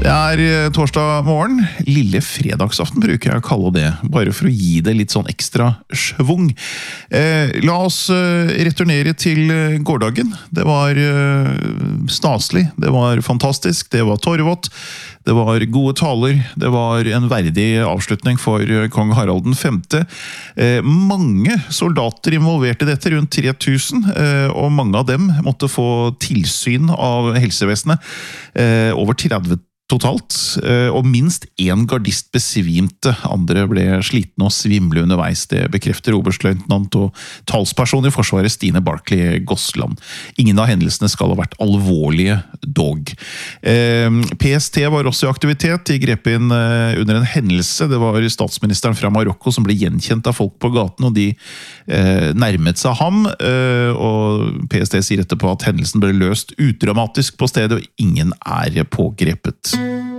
Det torsdag morgen, lille fredagsaften bruker jeg å kalle det, bare for å gi det litt sånn ekstra svung. La oss returnere til gårdagen. Det var staselig, det var fantastisk, det var torvått, det var gode taler, det var en verdig avslutning for kong Harald den 5. Mange soldater involvert i dette, rundt 3000, og mange av dem måtte få tilsyn av helsevesenet. Over 30 totalt, og minst en gardist besvimte, andre ble slitne og svimle underveis. Det bekrefter oberstløytnant og talsperson i forsvaret Stine Barclay Gosland. Ingen av hendelsene skal ha vært alvorlige dog. PST var også i aktivitet. De grep inn under en hendelse. Det var statsministeren fra Marokko som ble gjenkjent av folk på gaten, og de nærmet seg ham, og PST sier etterpå at hendelsen ble løst udramatisk på stedet, og ingen er pågrepet.